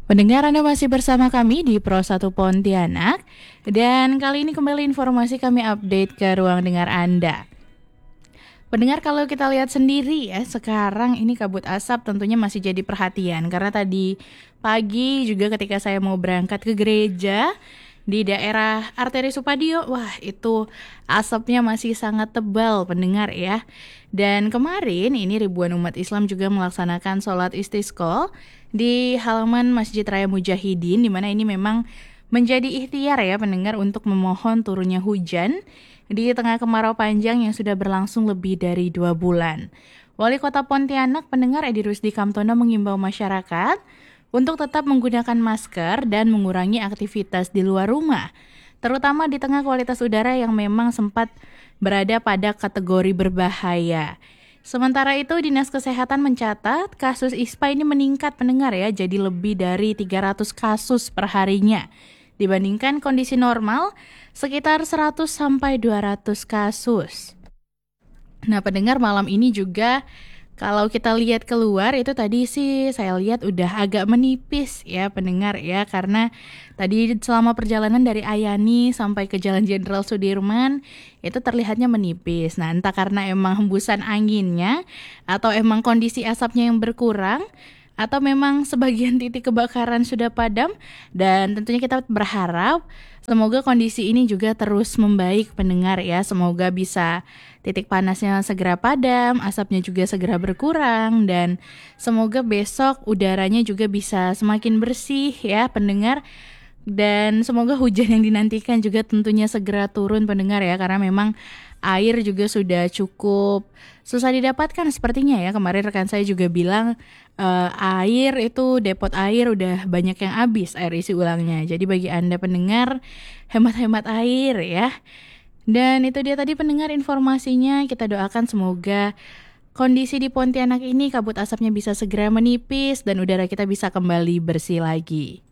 Pendengar, Anda masih bersama kami di Pro 1 Pontianak. Dan kali ini kembali informasi kami update ke ruang dengar Anda. Pendengar, kalau kita lihat sendiri ya, sekarang ini kabut asap tentunya masih jadi perhatian. Karena tadi pagi juga ketika saya mau berangkat ke gereja di daerah Arteri Supadio, wah itu asapnya masih sangat tebal, pendengar ya. Dan kemarin ini ribuan umat Islam juga melaksanakan sholat istisqa di halaman Masjid Raya Mujahidin, di mana ini memang menjadi ikhtiar ya pendengar untuk memohon turunnya hujan di tengah kemarau panjang yang sudah berlangsung lebih dari 2 bulan. Wali Kota Pontianak, pendengar, Edi Rusdi Kamtono mengimbau masyarakat untuk tetap menggunakan masker dan mengurangi aktivitas di luar rumah, terutama di tengah kualitas udara yang memang sempat berada pada kategori berbahaya. Sementara itu, Dinas Kesehatan mencatat kasus ISPA ini meningkat, pendengar ya, jadi lebih dari 300 kasus per harinya. Dibandingkan kondisi normal sekitar 100 sampai 200 kasus. Nah, pendengar, malam ini juga kalau kita lihat keluar itu tadi sih saya lihat udah agak menipis ya pendengar ya, karena tadi selama perjalanan dari Ayani sampai ke Jalan Jenderal Sudirman itu terlihatnya menipis. Nah, entah karena emang hembusan anginnya atau emang kondisi asapnya yang berkurang atau memang sebagian titik kebakaran sudah padam, dan tentunya kita berharap semoga kondisi ini juga terus membaik pendengar ya. Semoga bisa titik panasnya segera padam, asapnya juga segera berkurang, dan semoga besok udaranya juga bisa semakin bersih ya pendengar. Dan semoga hujan yang dinantikan juga tentunya segera turun pendengar ya, karena memang air juga sudah cukup susah didapatkan sepertinya ya. Kemarin rekan saya juga bilang air itu, depot air udah banyak yang habis air isi ulangnya. Jadi bagi Anda pendengar, hemat-hemat air ya. Dan itu dia tadi pendengar informasinya. Kita doakan semoga kondisi di Pontianak ini kabut asapnya bisa segera menipis dan udara kita bisa kembali bersih lagi.